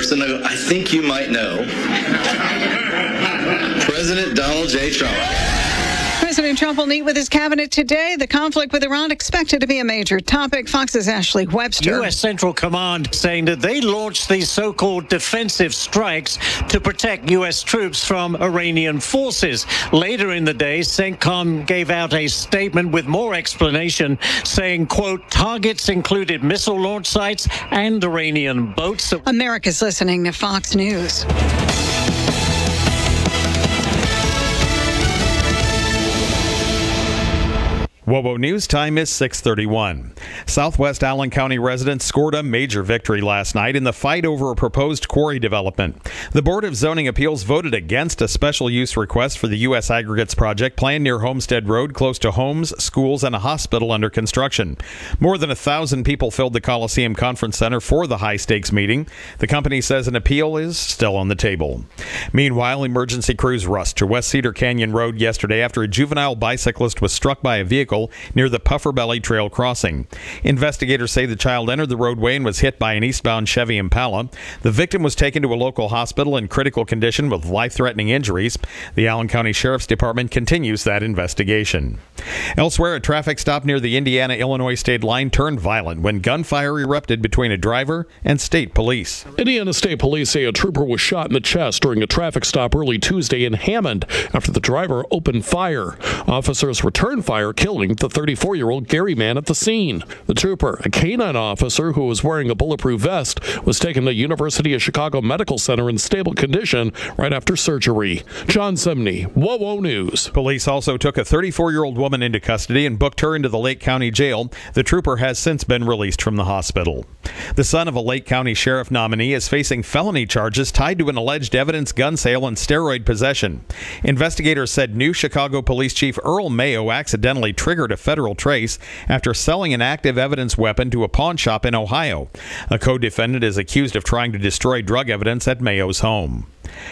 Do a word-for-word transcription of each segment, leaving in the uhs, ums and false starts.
person who I think you might know, President Donald J. Trump. President Trump will meet with his cabinet today. The conflict with Iran expected to be a major topic. Fox's Ashley Webster. U S. Central Command saying that they launched these so-called defensive strikes to protect U S troops from Iranian forces. Later in the day, CENTCOM gave out a statement with more explanation saying, quote, targets included missile launch sites and Iranian boats. America's listening to Fox News. WOWO News time is six thirty-one. Southwest Allen County residents scored a major victory last night in the fight over a proposed quarry development. The Board of Zoning Appeals voted against a special use request for the U S Aggregates project planned near Homestead Road, close to homes, schools, and a hospital under construction. More than a thousand people filled the Coliseum Conference Center for the high-stakes meeting. The company says an appeal is still on the table. Meanwhile, emergency crews rushed to West Cedar Canyon Road yesterday after a juvenile bicyclist was struck by a vehicle near the Puffer Belly Trail crossing. Investigators say the child entered the roadway and was hit by an eastbound Chevy Impala. The victim was taken to a local hospital in critical condition with life-threatening injuries. The Allen County Sheriff's Department continues that investigation. Elsewhere, a traffic stop near the Indiana-Illinois state line turned violent when gunfire erupted between a driver and state police. Indiana State Police say a trooper was shot in the chest during a traffic stop early Tuesday in Hammond after the driver opened fire. Officers returned fire, killing the thirty-four-year-old Gary Mann at the scene. The trooper, a canine officer who was wearing a bulletproof vest, was taken to University of Chicago Medical Center in stable condition right after surgery. John Semney, WOWO News. Police also took a thirty-four-year-old woman into custody and booked her into the Lake County Jail. The trooper has since been released from the hospital. The son of a Lake County sheriff nominee is facing felony charges tied to an alleged evidence gun sale and steroid possession. Investigators said new Chicago Police Chief Earl Mayo accidentally triggered a federal trace after selling an active evidence weapon to a pawn shop in Ohio. A co-defendant is accused of trying to destroy drug evidence at Mayo's home.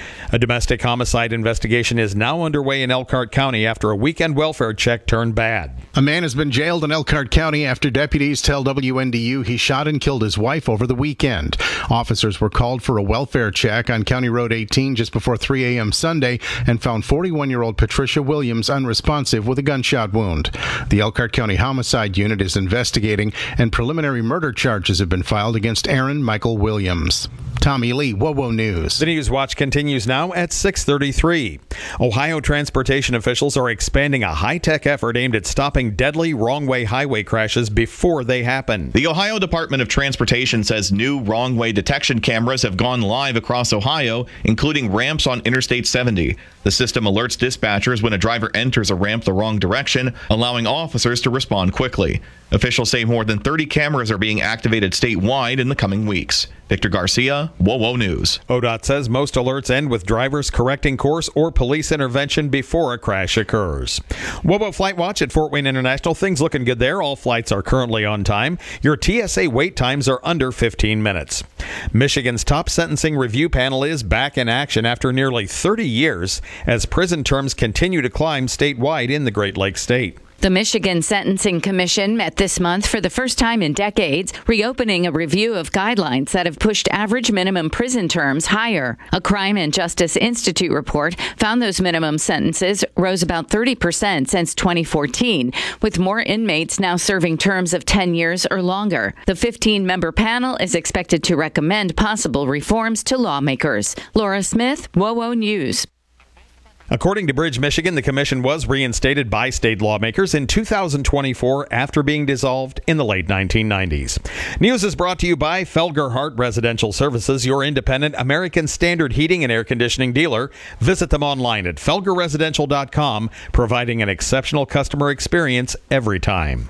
A domestic homicide investigation is now underway in Elkhart County after a weekend welfare check turned bad. A man has been jailed in Elkhart County after deputies tell W N D U he shot and killed his wife over the weekend. Officers were called for a welfare check on County Road eighteen just before three a.m. Sunday and found forty-one-year-old Patricia Williams unresponsive with a gunshot wound. The Elkhart County Homicide Unit is investigating, and preliminary murder charges have been filed against Aaron Michael Williams. Tommy Lee, WOWO News. The News Watch continues now at six thirty-three. Ohio transportation officials are expanding a high-tech effort aimed at stopping deadly wrong-way highway crashes before they happen. The Ohio Department of Transportation says new wrong-way detection cameras have gone live across Ohio, including ramps on Interstate seventy. The system alerts dispatchers when a driver enters a ramp the wrong direction, allowing officers to respond quickly. Officials say more than thirty cameras are being activated statewide in the coming weeks. Victor Garcia, WOWO News. O D O T says most alerts end with drivers correcting course or police intervention before a crash occurs. WOWO Flight Watch at Fort Wayne International. Things looking good there. All flights are currently on time. Your T S A wait times are under fifteen minutes. Michigan's top sentencing review panel is back in action after nearly thirty years as prison terms continue to climb statewide in the Great Lakes state. The Michigan Sentencing Commission met this month for the first time in decades, reopening a review of guidelines that have pushed average minimum prison terms higher. A Crime and Justice Institute report found those minimum sentences rose about thirty percent since twenty fourteen, with more inmates now serving terms of ten years or longer. The fifteen-member panel is expected to recommend possible reforms to lawmakers. Laura Smith, WOWO News. According to Bridge, Michigan, the commission was reinstated by state lawmakers in two thousand twenty-four after being dissolved in the late nineteen nineties. News is brought to you by Felger Hart Residential Services, your independent American Standard heating and air conditioning dealer. Visit them online at felger residential dot com, providing an exceptional customer experience every time.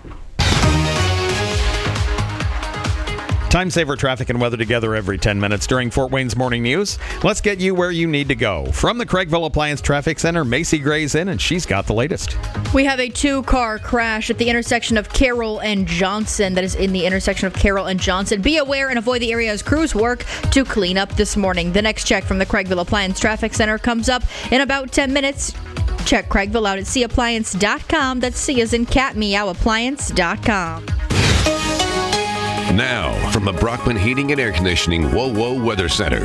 Time saver traffic and weather together every ten minutes during Fort Wayne's Morning News. Let's get you where you need to go. From the Craigville Appliance Traffic Center, Macy Gray's in, and she's got the latest. We have a two-car crash at the intersection of Carroll and Johnson. That is in the intersection of Carroll and Johnson. Be aware and avoid the area as crews work to clean up this morning. The next check from the Craigville Appliance Traffic Center comes up in about ten minutes. Check Craigville out at c appliance dot com. That's C as in cat, meow, appliance dot com. Now, from the Brockman Heating and Air Conditioning WOWO Weather Center.